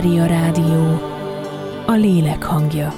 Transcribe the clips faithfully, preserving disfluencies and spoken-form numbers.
Mária Rádió, a lélek hangja.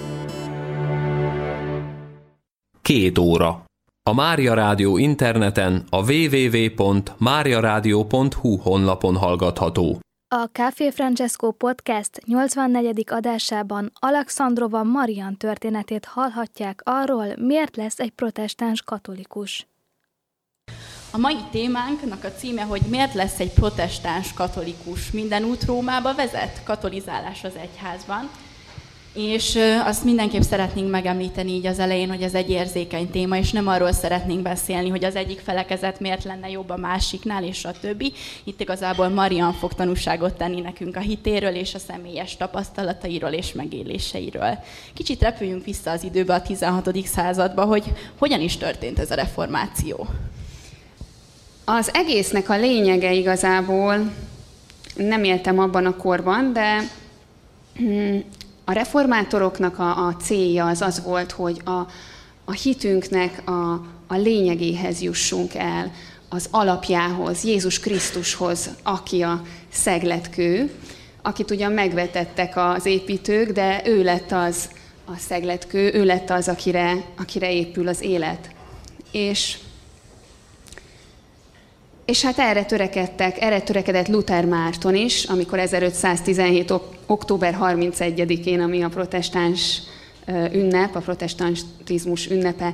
Két óra. A Mária Rádió interneten a double-u double-u double-u pont mária rádió pont hu honlapon hallgatható. A Café Francesco Podcast nyolcvannegyedik adásában Alexandrova Marian történetét hallhatják arról, miért lesz egy protestáns katolikus. A mai témánknak a címe, hogy miért lesz egy protestáns katolikus. Minden út Rómába vezet, katolizálás az egyházban. És azt mindenképp szeretnénk megemlíteni így az elején, hogy ez egy érzékeny téma, és nem arról szeretnénk beszélni, hogy az egyik felekezet miért lenne jobb a másiknál, és a többi. Itt igazából Marian fog tanúságot tenni nekünk a hitéről, és a személyes tapasztalatairól és megéléseiről. Kicsit repüljünk vissza az időbe, a tizenhatodik századba, hogy hogyan is történt ez a reformáció. Az egésznek a lényege igazából, nem éltem abban a korban, de a reformátoroknak a, a célja az az volt, hogy a, a hitünknek a, a lényegéhez jussunk el, az alapjához, Jézus Krisztushoz, aki a szegletkő, akit ugyan megvetettek az építők, de ő lett az a szegletkő, ő lett az, akire, akire épül az élet. És És hát erre törekedtek, erre törekedett Luther Márton is, amikor ezerötszáztizenhét. október harmincegyedikén, ami a protestáns ünnep, a protestantizmus ünnepe.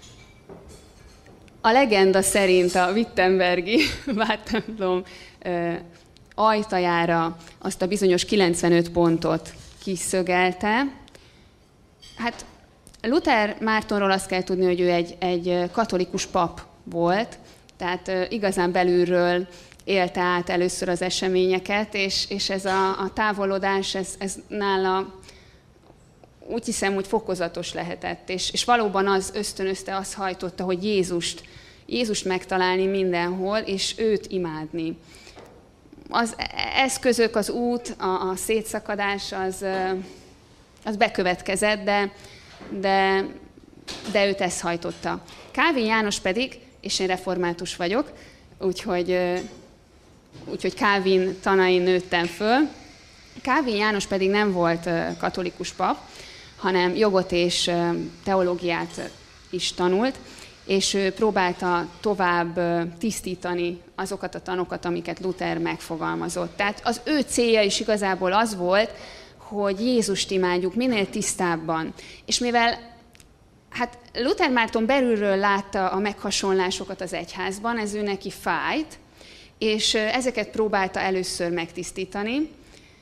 A legenda szerint a wittenbergi vártemplom ajtajára azt a bizonyos kilencvenöt pontot kiszögelte. Hát Luther Mártonról azt kell tudni, hogy ő egy, egy katolikus pap volt, tehát igazán belülről élte át először az eseményeket, és, és ez a, a távolodás, ez, ez nála úgy hiszem, hogy fokozatos lehetett, és, és valóban az ösztönözte, az hajtotta, hogy Jézust, Jézust megtalálni mindenhol, és őt imádni. Az eszközök, az út, a, a szétszakadás, az, az bekövetkezett, de, de, de őt ezt hajtotta. Kálvin János pedig, és én református vagyok, úgyhogy, úgyhogy Kálvin tanain nőttem föl. Kálvin János pedig nem volt katolikus pap, hanem jogot és teológiát is tanult, és ő próbálta tovább tisztítani azokat a tanokat, amiket Luther megfogalmazott. Tehát az ő célja is igazából az volt, hogy Jézust imádjuk minél tisztábban. És mivel hát Luther Márton belülről látta a meghasonlásokat az egyházban, ez ő neki fájt, és ezeket próbálta először megtisztítani.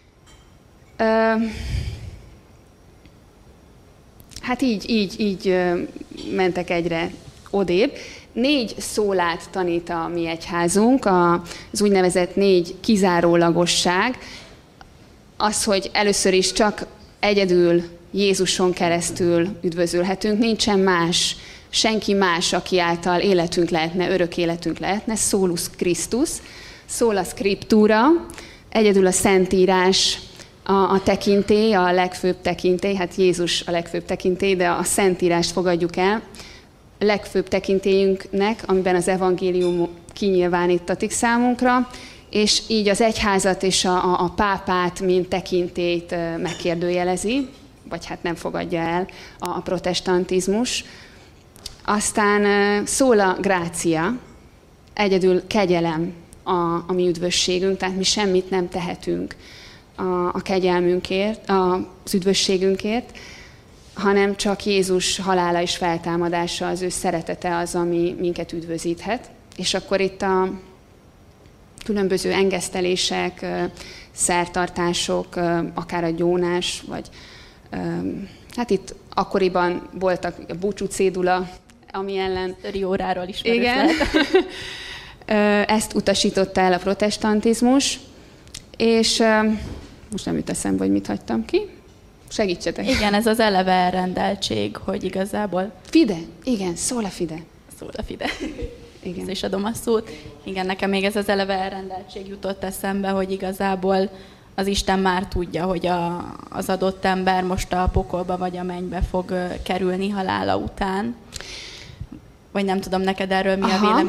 Hát így, így, így mentek egyre odébb. Négy szólát tanít a mi egyházunk, az úgynevezett négy kizárólagosság. Az, hogy először is csak egyedül Jézuson keresztül üdvözülhetünk, nincsen más, senki más, aki által életünk lehetne, örök életünk lehetne, solus Christus, sola scriptura, egyedül a Szentírás, a, a tekintély, a legfőbb tekintély, hát Jézus a legfőbb tekintély, de a Szentírást fogadjuk el, a legfőbb tekintélyünknek, amiben az evangélium kinyilvánítatik számunkra, és így az egyházat és a, a, a pápát, mint tekintélyt megkérdőjelezi, vagy hát nem fogadja el a protestantizmus. Aztán sola gratia, egyedül kegyelem a, a mi üdvösségünk, tehát mi semmit nem tehetünk a, a kegyelmünkért, az üdvösségünkért, hanem csak Jézus halála és feltámadása, az ő szeretete az, ami minket üdvözíthet. És akkor itt a különböző engesztelések, szertartások, akár a gyónás, vagy hát itt akkoriban voltak a búcsú cédula, ami ellen... Töri óráról ismerős igen. lehet. Ezt utasította el a protestantizmus, és most nem jut eszembe, hogy mit hagytam ki. Segítsetek. Igen, ez az eleve elrendeltség, hogy igazából... Fide, igen, sola fide. Sola fide. Igen. Ezt is adom a szót. Igen, nekem még ez az eleve elrendeltség jutott eszembe, hogy igazából az Isten már tudja, hogy a, az adott ember most a pokolba vagy a mennybe fog kerülni halála után. Vagy nem tudom, neked erről mi Aha. a vélemény?